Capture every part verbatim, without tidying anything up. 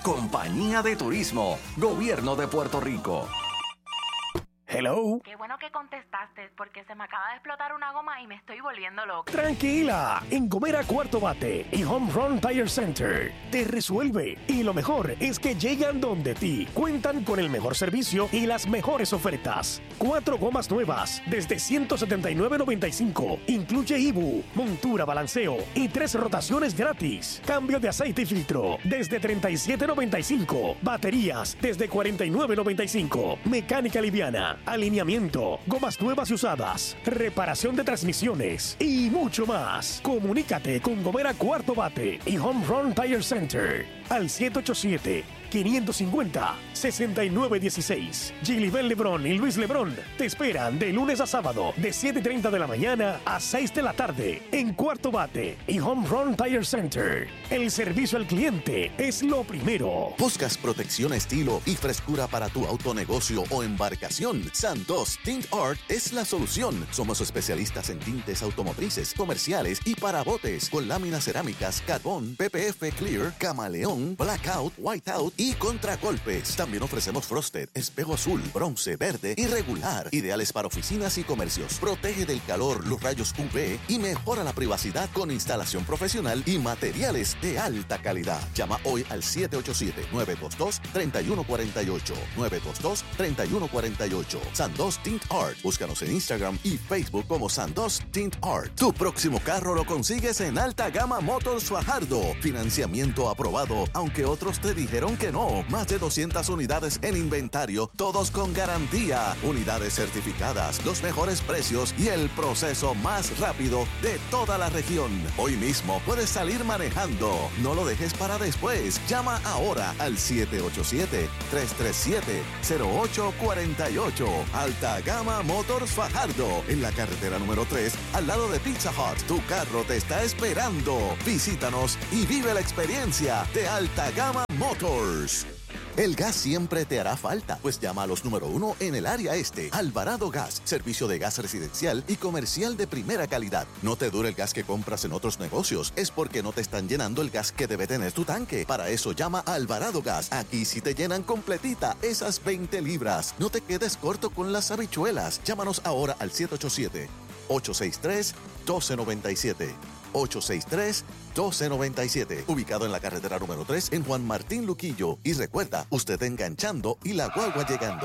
Compañía de Turismo, Gobierno de Puerto Rico. Hello. Qué bueno que contestaste, porque se me acaba de explotar una goma y me estoy volviendo loca. Tranquila, en Gomera Cuarto Bate y Home Run Tire Center te resuelve. Y lo mejor es que llegan donde ti. Cuentan con el mejor servicio y las mejores ofertas. Cuatro gomas nuevas desde ciento setenta y nueve noventa y cinco. Incluye I B U, montura, balanceo y tres rotaciones gratis. Cambio de aceite y filtro desde treinta y siete noventa y cinco. Baterías desde cuarenta y nueve noventa y cinco. Mecánica liviana, alineamiento, gomas nuevas y usadas, reparación de transmisiones y mucho más. Comunícate con Gomera Cuarto Bate y Home Run Tire Center al siete ocho siete, cinco cinco cero, seis nueve uno seis. Gilibel Lebrón y Luis Lebrón te esperan de lunes a sábado de siete y treinta de la mañana a seis de la tarde en Cuarto Bate y Home Run Tire Center. El servicio al cliente es lo primero. ¿Buscas protección, estilo y frescura para tu autonegocio o embarcación? Santos Tint Art es la solución. Somos especialistas en tintes automotrices, comerciales y para botes con láminas cerámicas, carbón, P P F Clear, camaleón, blackout, whiteout y contragolpes. También ofrecemos frosted, espejo azul, bronce, verde y regular, ideales para oficinas y comercios. Protege del calor, los rayos U V y mejora la privacidad con instalación profesional y materiales de alta calidad. Llama hoy al siete ocho siete, nueve dos dos, tres uno cuatro ocho, nueve dos dos, tres uno cuatro ocho. Sandos Tint Art. Búscanos en Instagram y Facebook como Sandos Tint Art. Tu próximo carro lo consigues en Alta Gama Motors Fajardo. Financiamiento aprobado, aunque otros te dijeron que no. Más de doscientas unidades en inventario, todos con garantía. Unidades certificadas, los mejores precios y el proceso más rápido de toda la región. Hoy mismo puedes salir manejando. No lo dejes para después. Llama ahora al siete ocho siete, tres tres siete, cero ocho cuatro ocho. Alta Gama Motors Fajardo, en la carretera número tres, al lado de Pizza Hut. Tu carro te está esperando. Visítanos y vive la experiencia de Alta Gama Motors. El gas siempre te hará falta, pues llama a los número uno en el área este. Alvarado Gas, servicio de gas residencial y comercial de primera calidad. No te dure el gas que compras en otros negocios, es porque no te están llenando el gas que debe tener tu tanque. Para eso llama a Alvarado Gas. Aquí sí te llenan completita esas veinte libras. No te quedes corto con las habichuelas. Llámanos ahora al siete ocho siete, ocho seis tres, uno dos nueve siete. ocho seis tres, uno dos nueve siete, ubicado en la carretera número tres en Juan Martín Luquillo. Y recuerda, usted enganchando y la guagua llegando.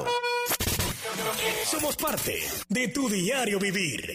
Somos parte de tu diario vivir.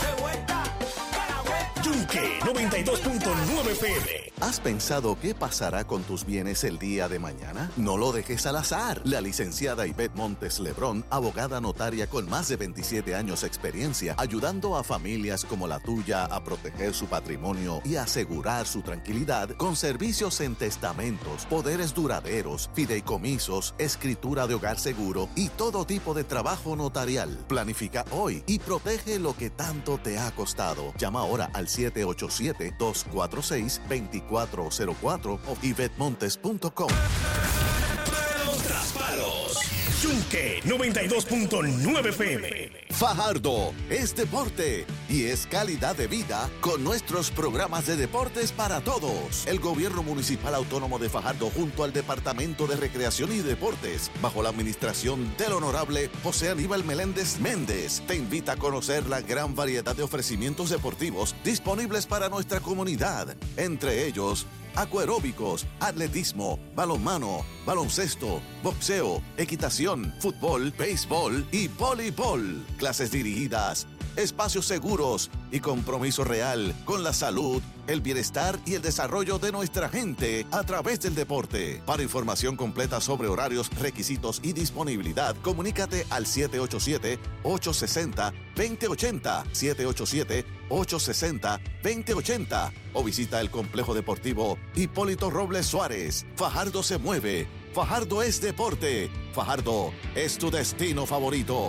Yunque noventa y dos punto nueve F M. ¿Has pensado qué pasará con tus bienes el día de mañana? No lo dejes al azar. La licenciada Ivette Montes Lebrón, abogada notaria con más de veintisiete años de experiencia, ayudando a familias como la tuya a proteger su patrimonio y asegurar su tranquilidad con servicios en testamentos, poderes duraderos, fideicomisos, escritura de hogar seguro y todo tipo de trabajo notarial. Planifica hoy y protege lo que tanto te ha costado. Llama ahora al siete ocho siete, dos cuatro seis, dos cuatro cero cuatro o ivette montes punto com. Tras palos. Yunque noventa y dos punto nueve F M. Fajardo es deporte y es calidad de vida con nuestros programas de deportes para todos. El Gobierno Municipal Autónomo de Fajardo junto al Departamento de Recreación y Deportes, bajo la administración del Honorable José Aníbal Meléndez Méndez, te invita a conocer la gran variedad de ofrecimientos deportivos disponibles para nuestra comunidad. Entre ellos, acuaróbicos, atletismo, balonmano, baloncesto, boxeo, equitación, fútbol, béisbol y voleibol. Clases dirigidas, espacios seguros y compromiso real con la salud, el bienestar y el desarrollo de nuestra gente a través del deporte. Para información completa sobre horarios, requisitos y disponibilidad, comunícate al siete ocho siete, ocho seis cero, dos cero ocho cero, siete ocho siete, ocho seis cero, dos cero ocho cero o visita el Complejo Deportivo Hipólito Robles Suárez. Fajardo se mueve. Fajardo es deporte. Fajardo es tu destino favorito.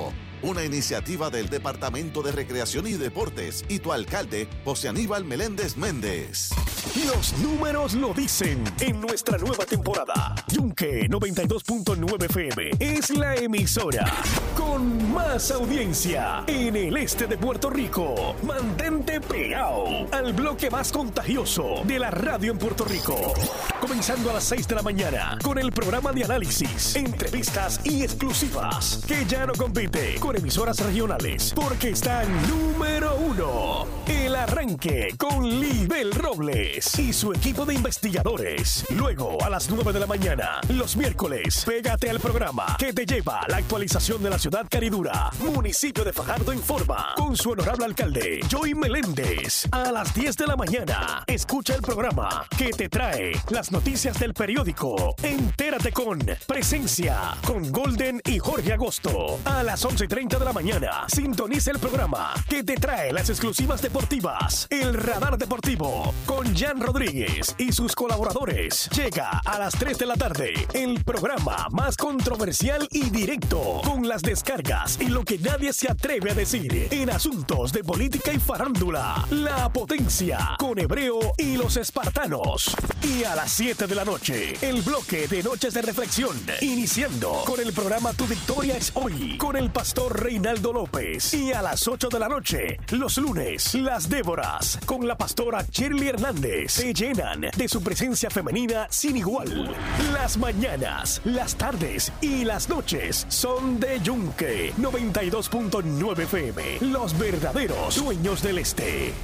una iniciativa del Departamento de Recreación y Deportes y tu alcalde, José Aníbal Meléndez Méndez. Los números lo dicen en nuestra nueva temporada. Yunque noventa y dos punto nueve F M es la emisora con más audiencia en el este de Puerto Rico. Mantente pegado al bloque más contagioso de la radio en Puerto Rico. Comenzando a las seis de la mañana con el programa de análisis, entrevistas y exclusivas que ya no compite con emisoras regionales porque están número uno. El arranque con Libel Robles y su equipo de investigadores. Luego a las nueve de la mañana, los miércoles, pégate al programa que te lleva la actualización de la ciudad caridura. Municipio de Fajardo Informa con su honorable alcalde, Joey Meléndez. A las diez de la mañana, escucha el programa que te trae las noticias del periódico. Entérate con Presencia con Golden y Jorge Agosto. A las once y treinta de la mañana, sintoniza el programa que te trae las exclusivas deportivas. El Radar Deportivo con Jan Rodríguez y sus colaboradores. Llega a las tres de la tarde el programa más controversial y directo con las descargas y lo que nadie se atreve a decir en asuntos de política y farándula. La Potencia con Hebreo y los Espartanos. Y a las siete de la noche, el bloque de Noches de Reflexión, iniciando con el programa Tu Victoria es Hoy con el pastor Reinaldo López. Y a las ocho de la noche, los lunes, Las Déboras con la pastora Shirley Hernández se llenan de su presencia femenina sin igual. Las mañanas, las tardes y las noches son de Yunque noventa y dos punto nueve F M, los verdaderos dueños del este.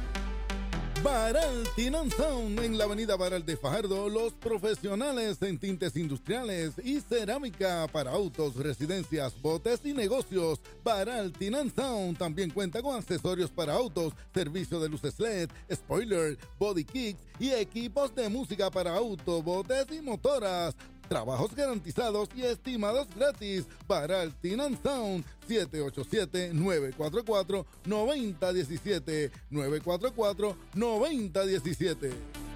Baral Tin and Sound en la avenida Baral de Fajardo, los profesionales en tintes industriales y cerámica para autos, residencias, botes y negocios. Baral Tin and Sound también cuenta con accesorios para autos, servicio de luces L E D, spoiler, body kits y equipos de música para auto, botes y motoras. Trabajos garantizados y estimados gratis. Baral Tin and Sound, siete ocho siete, nueve cuatro cuatro, nueve cero uno siete, nueve cuatro cuatro, nueve cero uno siete.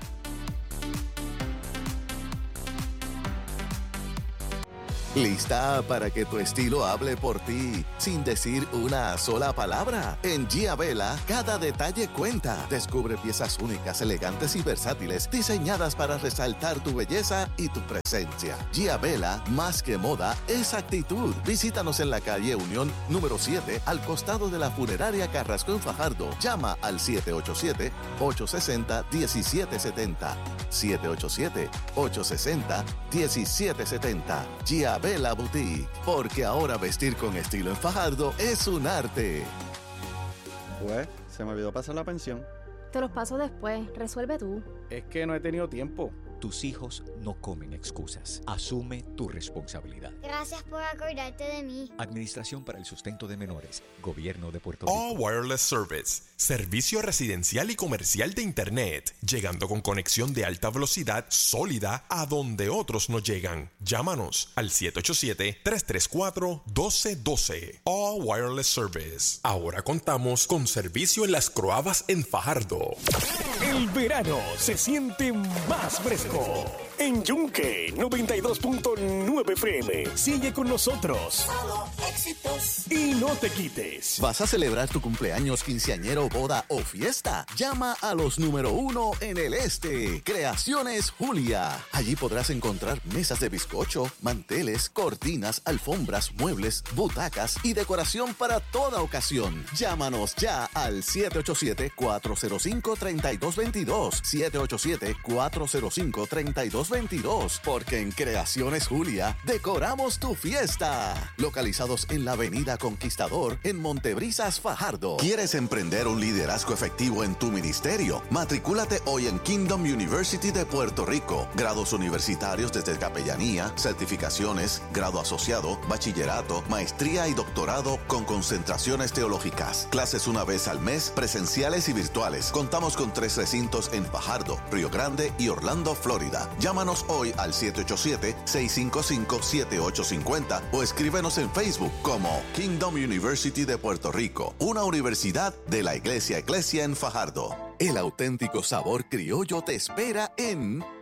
Lista para que tu estilo hable por ti, sin decir una sola palabra. En Giabella, cada detalle cuenta. Descubre piezas únicas, elegantes y versátiles, diseñadas para resaltar tu belleza y tu presencia. Giabella, más que moda, es actitud. Visítanos en la calle Unión número siete, al costado de la funeraria Carrasco en Fajardo. Llama al siete ocho siete, ocho seis cero, uno siete siete cero. siete ocho siete, ocho seis cero, uno siete siete cero. Giabella La Boutique, porque ahora vestir con estilo en Fajardo es un arte. Pues, se me olvidó pasar la pensión. Te los paso después, resuelve tú. Es que no he tenido tiempo. Tus hijos no comen excusas. Asume tu responsabilidad. Gracias por acordarte de mí. Administración para el Sustento de Menores. Gobierno de Puerto Rico. All Wireless Service. Servicio residencial y comercial de Internet. Llegando con conexión de alta velocidad sólida a donde otros no llegan. Llámanos al siete ocho siete, tres tres cuatro, uno dos uno dos. All Wireless Service. Ahora contamos con servicio en Las Croabas en Fajardo. El verano se siente más fresco. En Yunque noventa y dos punto nueve F M. Sigue con nosotros. Y no te quites. ¿Vas a celebrar tu cumpleaños, quinceañero, boda o fiesta? Llama a los número uno en el este. Creaciones Julia. Allí podrás encontrar mesas de bizcocho, manteles, cortinas, alfombras, muebles, butacas y decoración para toda ocasión. Llámanos ya al siete ocho siete, cuatro cero cinco, tres dos dos dos. siete ocho siete, cuatro cero cinco, tres dos dos dos. Porque en Creaciones Julia decoramos tu fiesta. Localizados en la avenida Conquistador en Montebrisas, Fajardo. ¿Quieres emprender un liderazgo efectivo en tu ministerio? Matricúlate hoy en Kingdom University de Puerto Rico. Grados universitarios desde capellanía, certificaciones, grado asociado, bachillerato, maestría y doctorado con concentraciones teológicas. Clases una vez al mes, presenciales y virtuales. Contamos con tres recintos en Fajardo, Río Grande y Orlando, Florida. Llámanos hoy al siete ocho siete, seis cinco cinco, siete ocho cinco cero o escríbenos en Facebook como Kingdom University de Puerto Rico, una universidad de la Iglesia Iglesia en Fajardo. El auténtico sabor criollo te espera en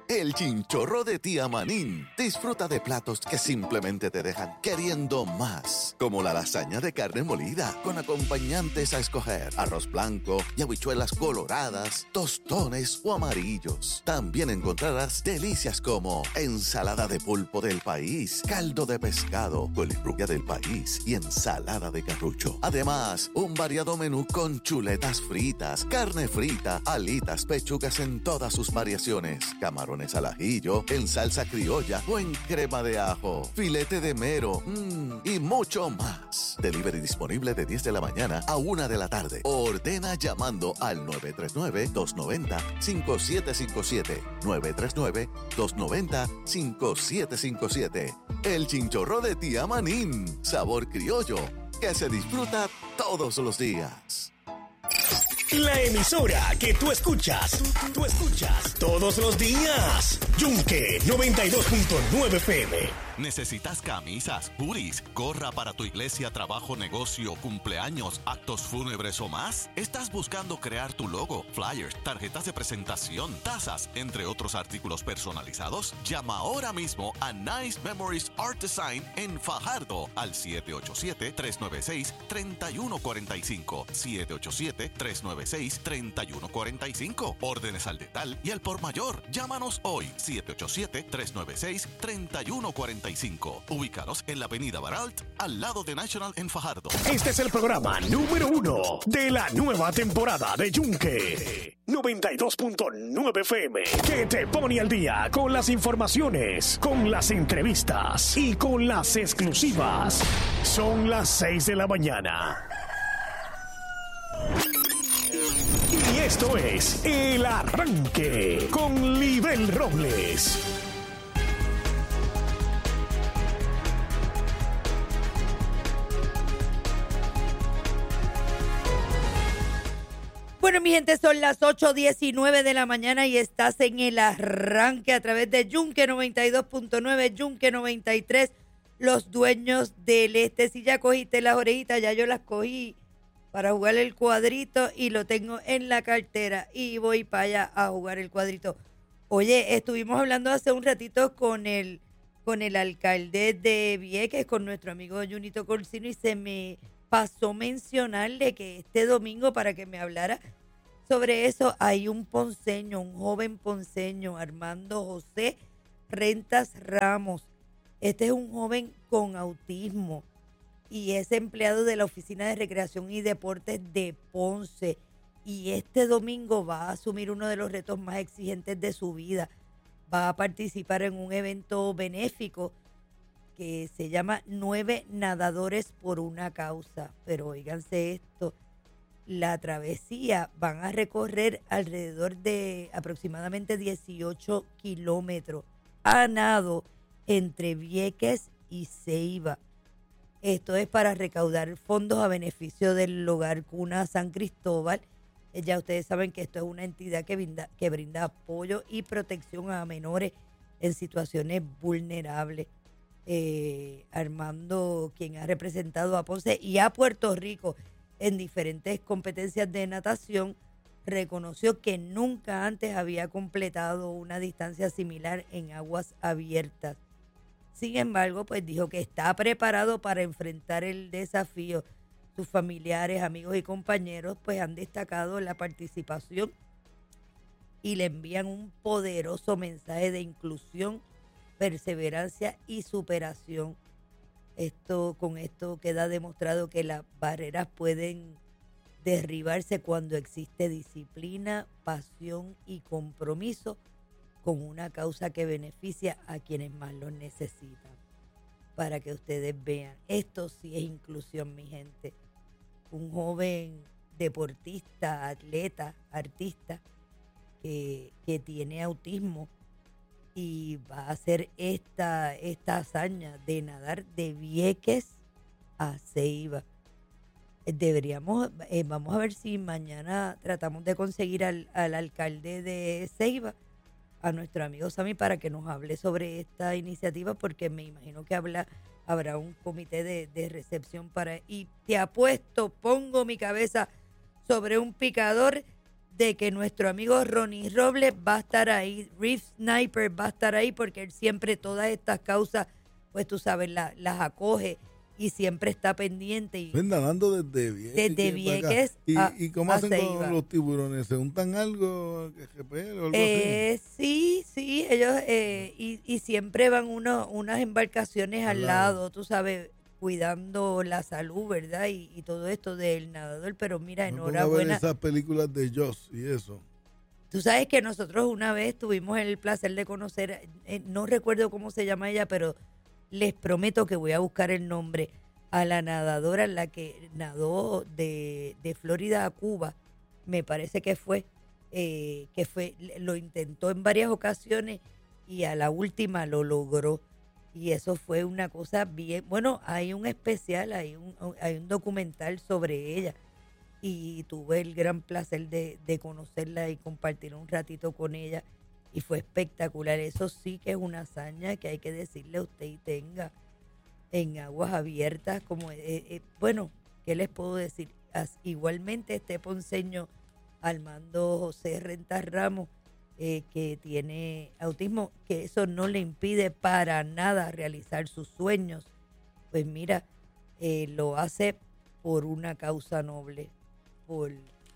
El Chinchorro de Tía Manín. Disfruta de platos que simplemente te dejan queriendo más, como la lasaña de carne molida con acompañantes a escoger, arroz blanco y habichuelas coloradas, tostones o amarillos. También encontrarás delicias como ensalada de pulpo del país, caldo de pescado, colifrubia del país y ensalada de carrucho. Además, un variado menú con chuletas fritas, carne frita, alitas, pechugas en todas sus variaciones, camarones al ajillo, en salsa criolla o en crema de ajo, filete de mero mmm, y mucho más. Delivery disponible de diez de la mañana a una de la tarde. Ordena llamando al nueve tres nueve, dos nueve cero, cinco siete cinco siete. nueve tres nueve, dos nueve cero, cinco siete cinco siete. El Chinchorro de Tía Manín. Sabor criollo que se disfruta todos los días. La emisora que tú escuchas, tú, tú escuchas todos los días. Yunque noventa y dos punto nueve F M. ¿Necesitas camisas, hoodies, gorra para tu iglesia, trabajo, negocio, cumpleaños, actos fúnebres o más? ¿Estás buscando crear tu logo, flyers, tarjetas de presentación, tazas, entre otros artículos personalizados? Llama ahora mismo a Nice Memories Art Design en Fajardo al siete ocho siete, tres nueve seis, tres uno cuatro cinco. siete ocho siete, tres nueve seis, tres uno cuatro cinco. Órdenes al detal y al por mayor. Llámanos hoy siete ocho siete, tres nueve seis, tres uno cuatro cinco. Ubícalos en la avenida Baralt, al lado de National en Fajardo. Este es el programa número uno de la nueva temporada de Yunque noventa y dos punto nueve F M, que te pone al día con las informaciones, con las entrevistas y con las exclusivas. Son las seis de la mañana. Y esto es El Arranque con Libel Robles. Bueno, mi gente, son las ocho diecinueve de la mañana y estás en El Arranque a través de Yunque noventa y dos punto nueve, Yunque noventa y tres, los dueños del este. Si ya cogiste las orejitas, ya yo las cogí para jugar el cuadrito y lo tengo en la cartera y voy para allá a jugar el cuadrito. Oye, estuvimos hablando hace un ratito con el, con el alcalde de Vieques, con nuestro amigo Junito Corsino, y se me pasó mencionarle que este domingo, para que me hablara sobre eso, hay un ponceño, un joven ponceño, Armando José Rentas Ramos. Este es un joven con autismo y es empleado de la Oficina de Recreación y Deportes de Ponce. Y este domingo va a asumir uno de los retos más exigentes de su vida. Va a participar en un evento benéfico que se llama Nueve Nadadores por una Causa. Pero óiganse esto, la travesía van a recorrer alrededor de aproximadamente dieciocho kilómetros a nado entre Vieques y Ceiba. Esto es para recaudar fondos a beneficio del Hogar Cuna San Cristóbal. Ya ustedes saben que esto es una entidad que brinda, que brinda apoyo y protección a menores en situaciones vulnerables. Eh, Armando, quien ha representado a Ponce y a Puerto Rico en diferentes competencias de natación, reconoció que nunca antes había completado una distancia similar en aguas abiertas. Sin embargo, pues dijo que está preparado para enfrentar el desafío. Sus familiares, amigos y compañeros pues han destacado la participación y le envían un poderoso mensaje de inclusión, perseverancia y superación. Esto, con esto queda demostrado que las barreras pueden derribarse cuando existe disciplina, pasión y compromiso con una causa que beneficia a quienes más lo necesitan. Para que ustedes vean, esto sí es inclusión, mi gente. Un joven deportista, atleta, artista que, que tiene autismo y va a hacer esta, esta hazaña de nadar de Vieques a Ceiba. Deberíamos, eh, vamos a ver si mañana tratamos de conseguir al, al alcalde de Ceiba, a nuestro amigo Sammy, para que nos hable sobre esta iniciativa, porque me imagino que habla, habrá un comité de, de recepción para... Y te apuesto, pongo mi cabeza sobre un picador de que nuestro amigo Ronnie Robles va a estar ahí, Reef Sniper va a estar ahí, porque él siempre todas estas causas, pues tú sabes, la, las acoge y siempre está pendiente. Y, Ven nadando desde Vieques. Desde Vieques ¿Y, a, ¿Y cómo a hacen Ceiba. con los tiburones? ¿Se untan algo? ¿Que repele o algo Eh, sí, sí, ellos, eh, y, y siempre van uno, unas embarcaciones al Claro. lado, tú sabes, cuidando la salud, ¿verdad? Y, y todo esto del nadador, pero mira, así? No pongo a ver enhorabuena. esas películas de Joss y eso. Tú sabes que nosotros una vez tuvimos el placer de conocer, eh, no recuerdo cómo se llama ella, pero les prometo que voy a buscar el nombre, a la nadadora, la que nadó de, de Florida a Cuba, me parece que fue, eh, que fue, lo intentó en varias ocasiones y a la última lo logró. Y eso fue una cosa bien, bueno, hay un especial, hay un, hay un documental sobre ella. Y tuve el gran placer de, de conocerla y compartir un ratito con ella. Y fue espectacular. Eso sí que es una hazaña que hay que decirle a usted y tenga en aguas abiertas. Como eh, eh, bueno, ¿qué les puedo decir? As, igualmente este ponceño Armando José Rentas Ramos, eh, que tiene autismo, que eso no le impide para nada realizar sus sueños. Pues mira, eh, lo hace por una causa noble. Por,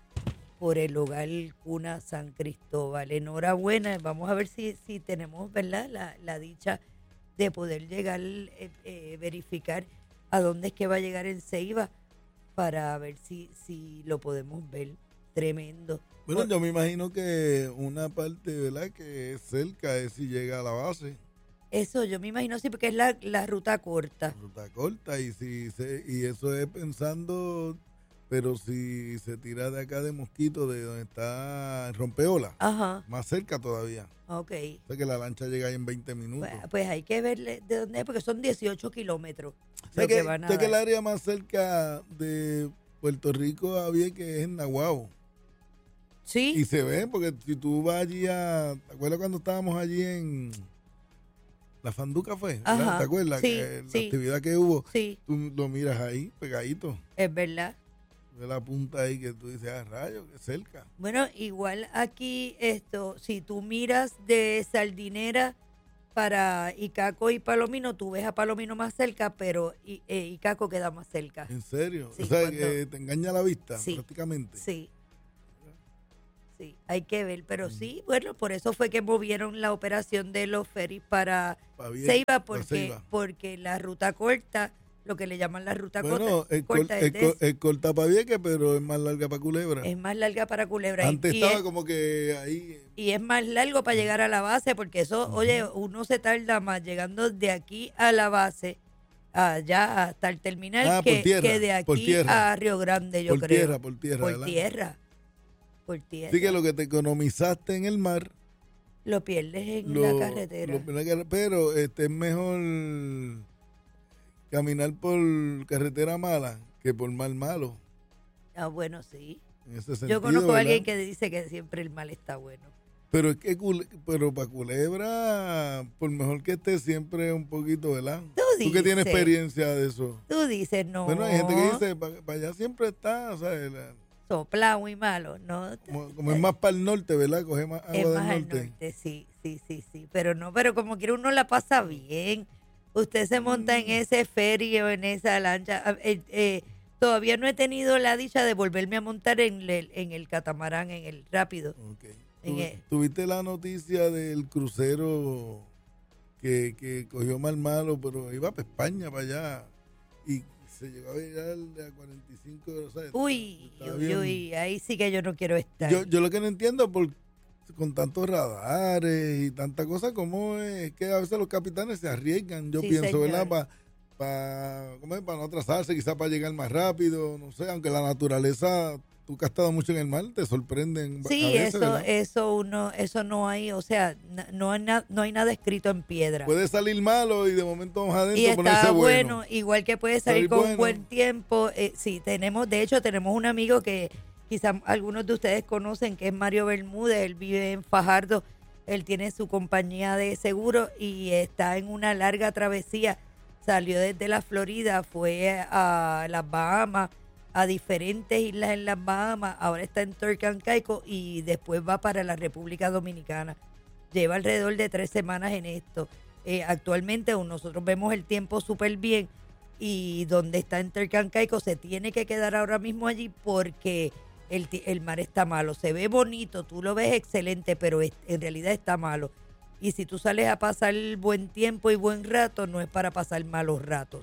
por el hogar Cuna San Cristóbal. Enhorabuena, vamos a ver si, si tenemos, ¿verdad?, la, la dicha de poder llegar, eh, eh, verificar a dónde es que va a llegar en Ceiba para ver si, si lo podemos ver. Tremendo. Bueno, yo me imagino que una parte, ¿verdad?, que es cerca es si llega a la base. Eso, yo me imagino, sí, porque es la, la ruta corta. Ruta corta, y si se, y eso es pensando... Pero si se tira de acá de Mosquito, de donde está Rompeola, Ajá. más cerca todavía. Ok. O sea que la lancha llega ahí en veinte minutos. Pues, pues hay que verle de dónde es, porque son dieciocho kilómetros. Sé lo que, que van a sé que el dar. área más cerca de Puerto Rico a Vieques es en Nahuabo. Sí. Y se ve, porque si tú vas allí a... ¿Te acuerdas cuando estábamos allí en... La Fanduca fue? ¿verdad? Ajá. ¿Te acuerdas? Sí, que la sí. actividad que hubo, Sí. tú lo miras ahí, pegadito. Es verdad. De la punta ahí que tú dices, ah, rayos, que cerca. Bueno, igual aquí, esto, si tú miras de Sardinera para Icaco y Palomino, tú ves a Palomino más cerca, pero I- eh, Icaco queda más cerca. ¿En serio? Sí, o sea, cuando- que te engaña la vista, Sí. prácticamente. Sí. Sí, hay que ver, pero sí, bueno, por eso fue que movieron la operación de los ferries para Pa' bien, Ceiba, pa' porque, Ceiba. porque la ruta corta, lo que le llaman la ruta Bueno, corta, es, cor- corta es, es, de- cor- es corta para Vieques, pero es más larga para Culebra. es más larga para Culebra. y- Antes y estaba es- como que ahí... Y es más largo para llegar a la base, porque eso, oye, uno se tarda más llegando de aquí a la base, allá hasta el terminal, Ah, por que, tierra, que de por aquí tierra. a Río Grande, yo por creo. tierra, por tierra, Por ¿verdad? tierra. Por tierra. Así que lo que te economizaste en el mar... Lo pierdes en lo- la carretera. lo- pero pero, este, es mejor caminar por carretera mala que por mar malo. Ah, bueno, sí. En ese sentido, Yo conozco a ¿verdad? alguien que dice que siempre el mal está bueno. Pero es que Cule- pero para Culebra, por mejor que esté, siempre es un poquito, ¿verdad? Tú que tienes dices. experiencia de eso. Tú dices, no. Bueno, hay gente que dice, para allá siempre está, o sea, la- Sopla muy malo, ¿no? como, como es más para el norte, ¿verdad? Coge más agua Es del más al norte. norte, sí, sí, sí, sí. Pero no, pero como quiera uno la pasa bien. Usted se monta Mm. en ese ferry o en esa lancha. Ah, eh, eh, todavía no he tenido la dicha de volverme a montar en el, en el catamarán, en el rápido. En Tu- el- ¿Tuviste la noticia del crucero que, que cogió mal malo, pero iba para España, para allá, y se llegó a virar a cuarenta y cinco grados? ¿sabes? Uy, Está uy, bien. uy, ahí sí que yo no quiero estar. Yo, yo lo que no entiendo, por, con tantos radares y tanta cosa, como es que a veces los capitanes se arriesgan, yo Sí, pienso, señor. ¿verdad? Para pa, ¿cómo es? Para no atrasarse, quizás para llegar más rápido, no sé, aunque la naturaleza, tú que has estado mucho en el mar, te sorprenden. Sí, a veces, eso, ¿verdad? eso uno, eso no hay, o sea, na- no hay, na- no hay nada escrito en piedra. Puede salir malo y de momento vamos adentro Y ponerse está bueno. bueno, igual que puede salir Salir con bueno. buen tiempo. Eh, sí, tenemos, de hecho, tenemos un amigo que quizás algunos de ustedes conocen, que es Mario Bermúdez. Él vive en Fajardo, él tiene su compañía de seguro y está en una larga travesía. Salió desde la Florida, fue a las Bahamas, a diferentes islas en las Bahamas, ahora está en Turk and Caicos y después va para la República Dominicana. Lleva alrededor de tres semanas en esto. Eh, actualmente nosotros vemos el tiempo súper bien y donde está en Turk and Caicos se tiene que quedar ahora mismo allí porque el, el mar está malo. Se ve bonito, tú lo ves excelente, pero es, en realidad está malo. Y si tú sales a pasar buen tiempo y buen rato, no es para pasar malos ratos.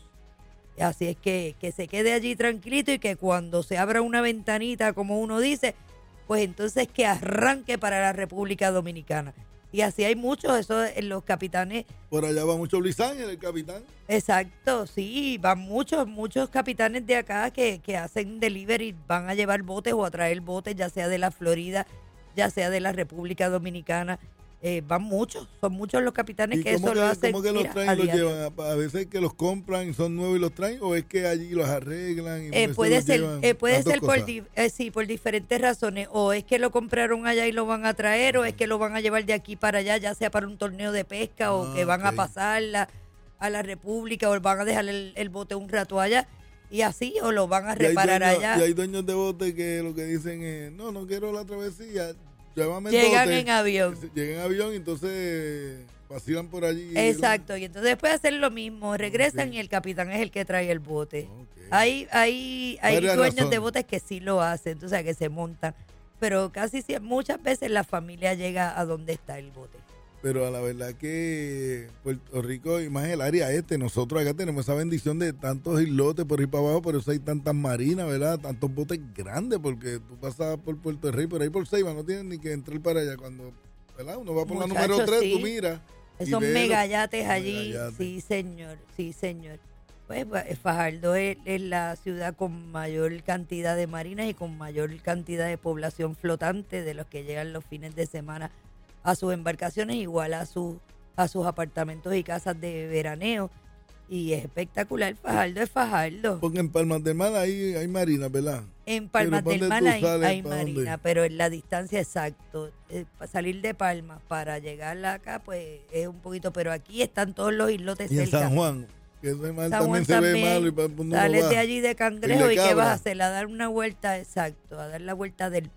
Así es que, que se quede allí tranquilito y que cuando se abra una ventanita, como uno dice, pues entonces que arranque para la República Dominicana. Y así hay muchos, eso los capitanes. Por allá va mucho Blizzard, el capitán. Exacto, sí, van muchos, muchos capitanes de acá que, que hacen delivery, van a llevar botes o a traer botes, ya sea de la Florida, ya sea de la República Dominicana. Eh, van muchos, son muchos los capitanes que eso que, lo hacen. ¿Cómo que los mira, traen a y los diario. llevan? A, a veces que los compran y son nuevos y los traen, o es que allí los arreglan. Y Eh, puede los ser, llevan, eh, puede las dos ser por, cosas. di- eh, sí, por diferentes razones. O es que lo compraron allá y lo van a traer, o es que lo van a llevar de aquí para allá, ya sea para un torneo de pesca, o Ah, que van ok. a pasarla a la República, o van a dejar el, el bote un rato allá, y así, o lo van a Y hay reparar dueños- allá. Y hay dueños de bote que lo que dicen es, no, no quiero la travesía, llévame el Llegan bote". en avión. Llegan en avión y entonces vacilan por allí. Exacto, y entonces después hacen lo mismo, regresan Ok. y el capitán es el que trae el bote. Hay, hay, hay Varias dueños de razones. botes que sí lo hacen, o sea, que se montan, pero casi sie- muchas veces la familia llega a donde está el bote. Pero a la verdad que Puerto Rico, y más el área este, nosotros acá tenemos esa bendición de tantos islotes por ahí para abajo, por eso hay tantas marinas, ¿verdad? Tantos botes grandes, porque tú pasas por Puerto Rey, por ahí por Ceiba, no tienes ni que entrar para allá. Cuando, ¿verdad? Uno va por la número Muchachos, tres, sí. tú miras. y Esos ves los- megayates los allí, megayates. sí señor, sí señor. Pues Fajardo es, es la ciudad con mayor cantidad de marinas y con mayor cantidad de población flotante de los que llegan los fines de semana a sus embarcaciones, igual a, sus a sus apartamentos y casas de veraneo. Y es espectacular, Fajardo es Fajardo. Porque en Palmas del Mar hay, hay marinas, ¿verdad? En Palmas Pero del ¿pa' Mar dónde hay, tú sales? hay ¿Pa' marina, dónde? pero en la distancia exacto. Eh, pa- salir de Palmas para llegar acá, pues es un poquito, pero aquí están todos los islotes Y en cerca. San Juan, que ese mar San también Juan se también, ve malo. Y pa- uno no sales va. de allí de Cangrejo Isla y ¿qué Cabra. vas a hacer? A dar una vuelta, exacto, a dar la vuelta del...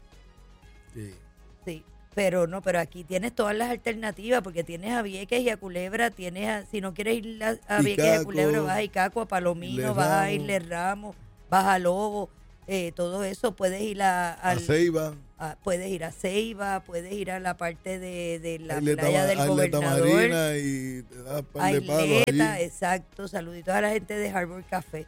Sí. Sí, pero no, pero aquí tienes todas las alternativas porque tienes a Vieques y a Culebra, tienes a, si no quieres ir a, a Vieques y a Icaco, Culebra, vas a Icaco, a Palomino, Isle vas a Ramos. Isle Ramos, vas a Lobo, eh, todo eso, puedes ir a... A al- Ceiba. a- puedes ir a Ceiba, puedes ir a la parte de, de la Isleta playa Ma- del a Isleta Gobernador. Marina y te das par A de palos Isleta, allí. exacto. Saluditos a la gente de Harbor Café.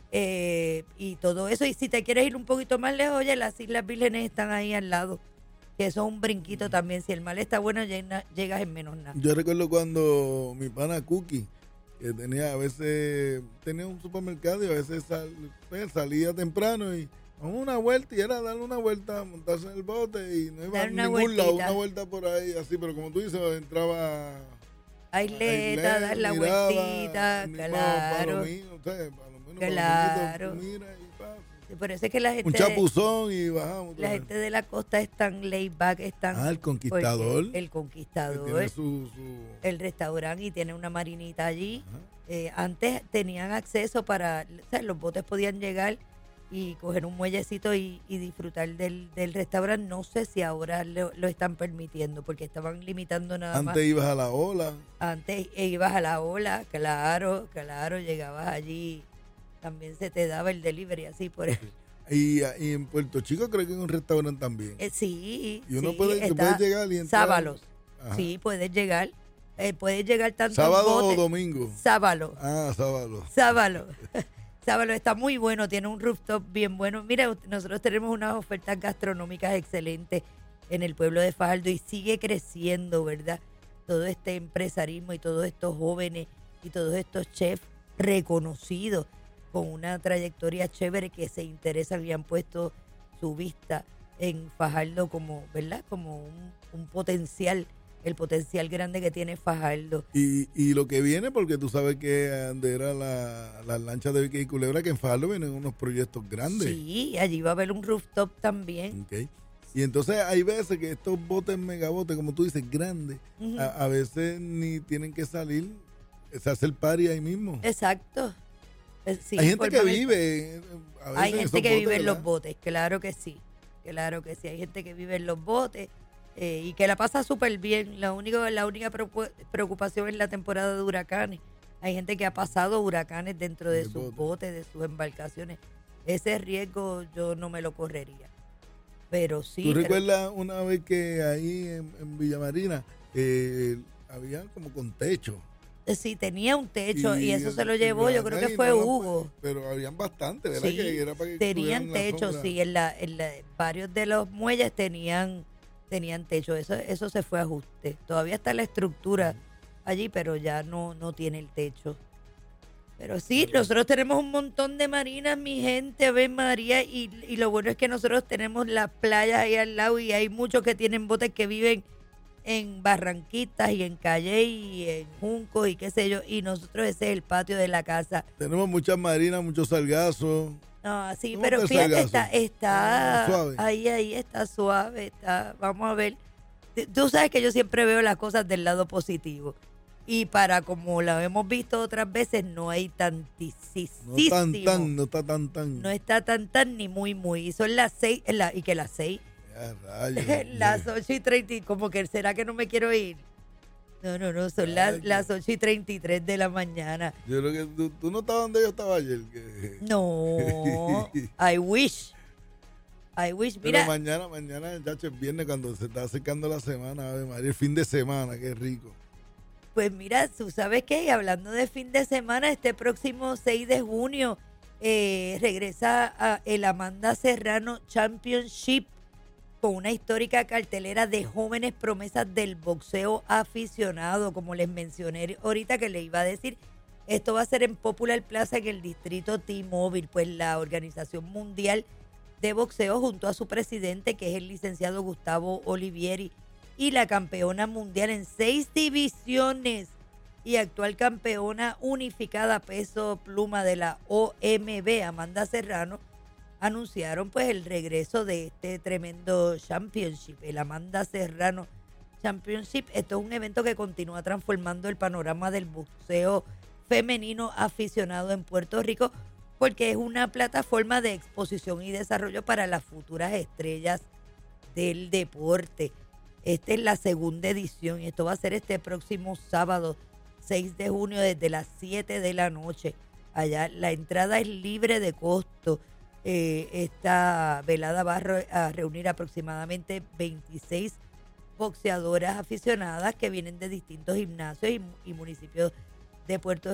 Eh, y todo eso. Y si te quieres ir un poquito más lejos, oye, las Islas Vírgenes están ahí al lado. Que eso es un brinquito también. Si el mal está bueno, llega- llegas en menos nada. Yo recuerdo cuando mi pana Cookie, que tenía a veces, tenía un supermercado y a veces sal- pues, salía temprano y vamos a una vuelta y era darle una vuelta, montarse en el bote y no iba a Dar una ningún lado, vueltita. una vuelta por ahí, así, pero como tú dices, entraba A Isleta, Isleta, dar la miraba, vueltita, el mismo claro. Palomino, o sea, Palomino, Claro. Palomito, tú miras y pa, Sí, por eso es que la gente, un chapuzón y bajamos. la gente de la costa es tan laid back, es tan... Ah, el Conquistador. porque El Conquistador. que tiene su, su- el restaurante y tiene una marinita allí. Eh, antes tenían acceso para, o sea, los botes podían llegar y coger un muellecito y, y disfrutar del, del restaurante. No sé si ahora lo, lo están permitiendo porque estaban limitando nada más. Antes ibas a la ola. Antes e ibas a la ola, claro, claro, llegabas allí, también se te daba el delivery así por el, Y, y en Puerto Chico creo que en un restaurante también. eh, sí, Y uno sí, puede- que está- puede llegar y entrar. Sábalos, Ajá. sí, puedes llegar, eh, puedes llegar tanto en ¿Sábado bote- o domingo? Sábalo. Ah, sábado. Sábalo. Sábalo está muy bueno, tiene un rooftop bien bueno. Mira, nosotros tenemos unas ofertas gastronómicas excelentes en el pueblo de Fajardo y sigue creciendo, ¿verdad? Todo este empresarismo y todos estos jóvenes y todos estos chefs reconocidos con una trayectoria chévere que se interesan y han puesto su vista en Fajardo como, ¿verdad? Como un, un potencial, el potencial grande que tiene Fajardo. Y, y lo que viene, porque tú sabes que donde era la, la lancha de Vieques y Culebra, que en Fajardo vienen unos proyectos grandes. Sí, allí va a haber un rooftop también. Ok. Y entonces hay veces que estos botes, megabotes, como tú dices, grandes, Ujú. a, a veces ni tienen que salir, se hace el party ahí mismo. Exacto. Sí, hay gente que forman el- vive. a veces Hay en gente esos que botes, vive en ¿verdad? los botes, claro que sí. Claro que sí, hay gente que vive en los botes eh, y que la pasa súper bien. La única, la única preocu- preocupación es la temporada de huracanes. Hay gente que ha pasado huracanes dentro de El sus bote. botes, de sus embarcaciones. Ese riesgo yo no me lo correría. Pero sí. ¿Tú pero- recuerdas una vez que ahí en, en Villa Marina eh, había como con techo? Sí, tenía un techo y, eso se lo y llevó, yo los creo que huracanes fue no lo- Hugo. Pero habían bastante, ¿verdad? Sí, que era para que tenían tuvieran la techo, sombra. sí, en, la, en la- varios de los muelles tenían tenían techo, eso eso se fue a ajuste. Todavía está la estructura allí, pero ya no no tiene el techo. Pero sí, nosotros tenemos un montón de marinas, mi gente, Ave María, y, y lo bueno es que nosotros tenemos las playas ahí al lado y hay muchos que tienen botes que viven en Barranquitas y en Calle y en Juncos y qué sé yo, y nosotros ese es el patio de la casa. Tenemos muchas marinas, muchos salgazos. No, sí, ¿Cómo pero está el fíjate, sargazo? está, está Ah, suave. ahí, ahí está suave, está, vamos a ver. T- Tú sabes que yo siempre veo las cosas del lado positivo. Y para como lo hemos visto otras veces, no hay tantísimo. No tan, tan, no está tan, tan. No está tan, tan, ni muy, muy. Y son las seis, la- y que las seis, Ya, rayos. las ocho y treinta, y como que será que no me quiero ir. No, no, no, son las, Rayos. las ocho y treinta y tres de la mañana. Yo creo que tú, tú no estabas donde yo estaba ayer. que- No, I wish. I wish, Pero mira. mañana, mañana, ya es viernes cuando se está acercando la semana, Ave María, el fin de semana, qué rico. Pues mira, tú sabes que, y hablando de fin de semana, este próximo seis de junio eh, regresa a el Amanda Serrano Championship con una histórica cartelera de jóvenes promesas del boxeo aficionado, como les mencioné ahorita que le iba a decir. Esto va a ser en Popular Plaza en el distrito T-Mobile, pues la Organización Mundial de Boxeo junto a su presidente, que es el licenciado Gustavo Olivieri, y la campeona mundial en seis divisiones y actual campeona unificada peso pluma de la O M B, Amanda Serrano, anunciaron pues el regreso de este tremendo championship, el Amanda Serrano Championship. Esto es un evento que continúa transformando el panorama del boxeo femenino aficionado en Puerto Rico, porque es una plataforma de exposición y desarrollo para las futuras estrellas del deporte. Esta es la segunda edición y esto va a ser este próximo sábado, seis de junio, desde las siete de la noche. Allá la entrada es libre de costo. Eh, esta velada va a, re- a reunir aproximadamente veintiséis boxeadoras aficionadas que vienen de distintos gimnasios y, y municipios de Puerto